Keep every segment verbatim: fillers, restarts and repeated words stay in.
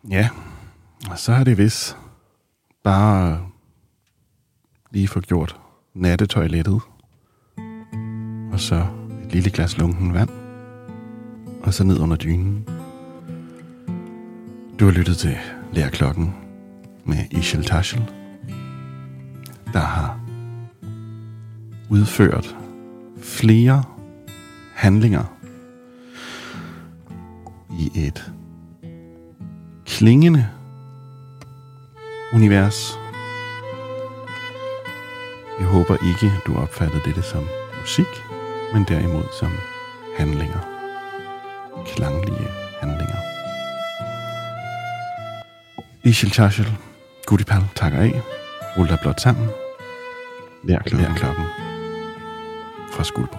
Ja, og så er det vist bare lige få gjort nattetoilettet. Og så et lille glas lunken vand. Og så ned under dynen. Du har lyttet til Lærklokken med Ishel Tashel, der har udført flere handlinger i et klingende univers. Jeg håber ikke, du opfattede dette som musik, men derimod som handlinger. Klanglige handlinger. Ishel Tashel, Gudipal takker af. Rul dig blot sammen. Lær klokken, Lær klokken fra Skuldborg.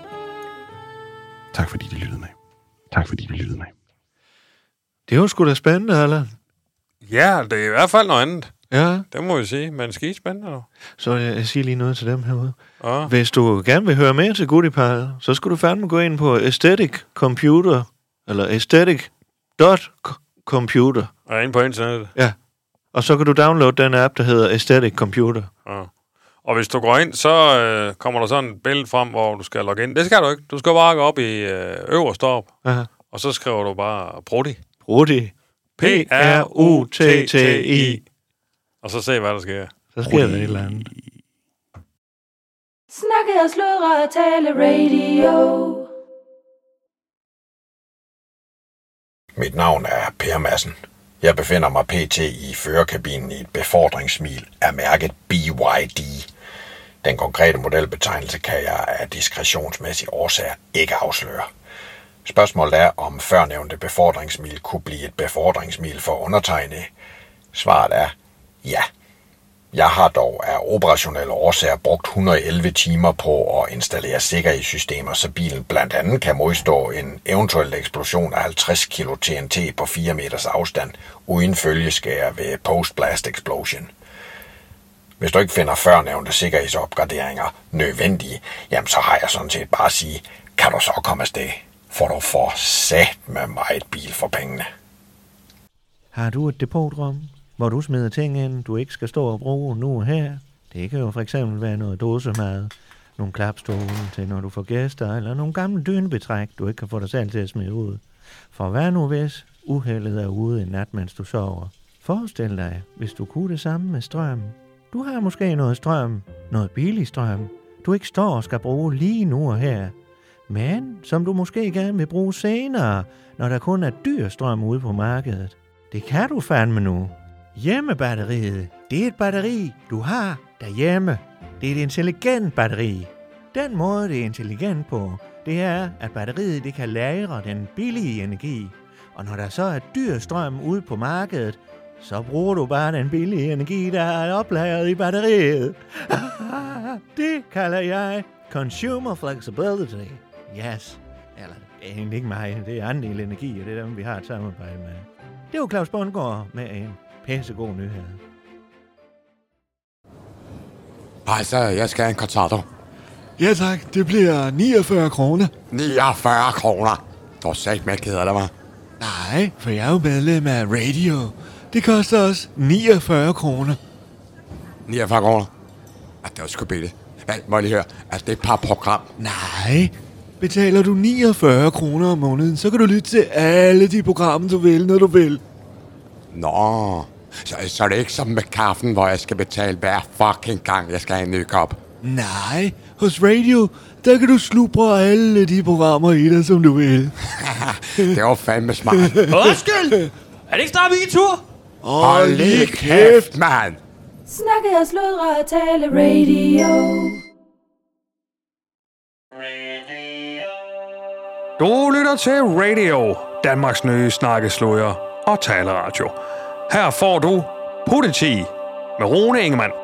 Tak fordi du lyttede med. Tak fordi du lyttede med. Det var sgu da spændende, Allan. Ja, det er i hvert fald noget andet. Ja. Det må jeg sige, men skide spændende nu. Så jeg, jeg siger lige noget til dem herude. Ja. Hvis du gerne vil høre mere til Gudipal, så skal du fandme gå ind på Aesthetic Computer, eller aesthetic dot computer. Og ind på internettet. Ja. Og så kan du downloade den app, der hedder Aesthetic Computer. Ja. Og hvis du går ind, så øh, kommer der sådan et billede frem, hvor du skal logge ind. Det skal du ikke. Du skal bare gå op i øh, øverst op. Aha. Og så skriver du bare Prodi. Prodi. P R O T T I. Og så se, hvad der sker. Så sker der et eller andet. Snakke og sludre og tale radio. Mit navn er Per Madsen. Jeg befinder mig pt. I førerkabinen i et befordringssmil af mærket B Y D. Den konkrete modelbetegnelse kan jeg af diskretionsmæssige årsager ikke afsløre. Spørgsmålet er, om førnævnte befordringssmil kunne blive et befordringssmil for undertegnet. Svaret er ja. Jeg har dog af operationelle årsager brugt et hundrede og elleve timer på at installere sikkerhedssystemer, så bilen blandt andet kan modstå en eventuel eksplosion af halvtreds kilo T N T på fire meters afstand, uden følgeskær ved post-blast explosion. Hvis du ikke finder førnævnte sikkerhedsopgraderinger nødvendige, jamen så har jeg sådan set bare at sige, kan du så komme afsted, for du får sat med meget bil for pengene. Har du et depotrum, hvor du smider ting ind, du ikke skal stå og bruge nu og her? Det kan jo for eksempel være noget dåsemad, nogle klapstole til når du får gæster, eller nogle gamle dynebetræk, du ikke kan få dig selv til at smide ud. For hvad nu hvis uheldet er ude en nat, mens du sover? Forestil dig, hvis du kunne det samme med strøm. Du har måske noget strøm, noget billig strøm, du ikke står og skal bruge lige nu og her, men som du måske gerne vil bruge senere, når der kun er dyr strøm ude på markedet. Det kan du fandme nu. Hjemmebatteriet, det er et batteri, du har derhjemme. Det er et intelligent batteri. Den måde, det er intelligent på, det er, at batteriet det kan lagre den billige energi. Og når der så er dyr strøm ude på markedet, så bruger du bare den billige energi, der er oplagret i batteriet. Det kalder jeg consumer flexibility. Yes. Eller, det er egentlig ikke mig, det er Andel Energi, og det er dem, vi har et samarbejde med. Det er jo Claus Bundgaard med en pæsegod nyhed. Hej, så jeg skal have en cortado. Ja tak, det bliver niogfyrre kroner. niogfyrre kroner? Du er sagt med keder, der var. Nej, for jeg er jo medlem af radio. Det koster os niogfyrre kroner. niogfyrre kroner? Ah, det var sgu billigt. Ja, må jeg lige høre, altså det er et par program. Nej, betaler du niogfyrre kroner om måneden, så kan du lytte til alle de programmer, du vil, når du vil. Nå, så, så er det ikke som med kaffen, hvor jeg skal betale hver fucking gang, jeg skal have en ny kop. Nej, hos radio, der kan du slubre alle de programmer i dig, som du vil. Det var fandme smart. Undskyld! Er det ikke snart min tur? Hold lige kæft, mand! Snakke og sludre og tale radio. Du lytter til Radio, Danmarks nye snakkesludder og taleradio. Her får du Politi med Rune Ingemann.